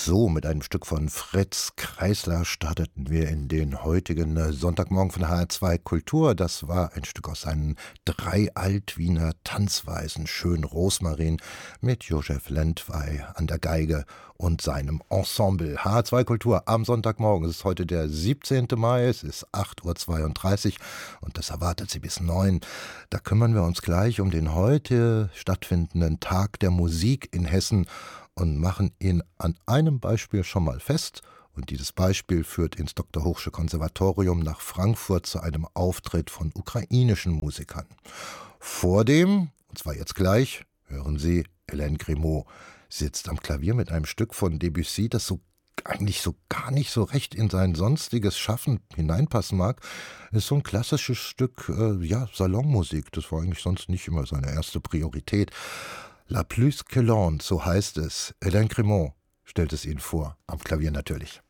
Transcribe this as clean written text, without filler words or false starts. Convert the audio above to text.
So, mit einem Stück von Fritz Kreisler starteten wir in den heutigen Sonntagmorgen von HR2 Kultur. Das war ein Stück aus seinen 3 Altwiener Tanzweisen, Schön Rosmarin, mit Josef Lendwey an der Geige und seinem Ensemble. HR2 Kultur am Sonntagmorgen. Es ist heute der 17. Mai, es ist 8.32 Uhr und das erwartet Sie bis 9. Da kümmern wir uns gleich um den heute stattfindenden Tag der Musik in Hessen und machen ihn an einem Beispiel schon mal fest. Und dieses Beispiel führt ins Dr. Hochsche Konservatorium nach Frankfurt zu einem Auftritt von ukrainischen Musikern. Vor dem, und zwar jetzt gleich, hören Sie, Hélène Grimaud sitzt am Klavier mit einem Stück von Debussy, das eigentlich so gar nicht so recht in sein sonstiges Schaffen hineinpassen mag. Ist so ein klassisches Stück, Salonmusik. Das war eigentlich sonst nicht immer seine erste Priorität. La plus que l'onde, so heißt es. Hélène Grimaud stellt es Ihnen vor, am Klavier natürlich.